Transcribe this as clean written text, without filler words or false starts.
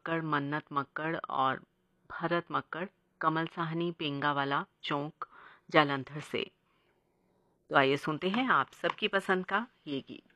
मक्कड़, मन्नत मक्कड़ और भरत मक्कड़, कमल साहनी, पेंगावाला चौक, जालंधर से। तो आइए सुनते हैं आप सबकी पसंद का ये गीत।